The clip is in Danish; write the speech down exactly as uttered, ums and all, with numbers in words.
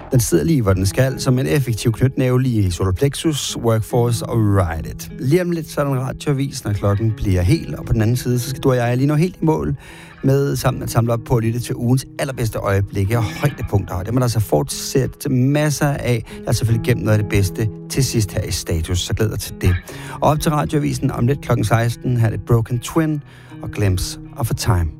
Den sidder lige, hvor den skal, som en effektiv knytnæve lige i solar plexus, workforce og ride it. Lige om lidt, så er der en radioavis, når klokken bliver helt, og på den anden side, så skal du og jeg lige nå helt i mål med sammen at samle op på at lytte til ugens allerbedste øjeblikke og højdepunkter. Og det må der altså fortsætte masser af. Jeg har selvfølgelig gemt noget af det bedste til sidst her i Status, så glæder jeg til det. Og op til radioavisen om lidt klokken seksten, her er det Broken Twin og Glimpse of a Time.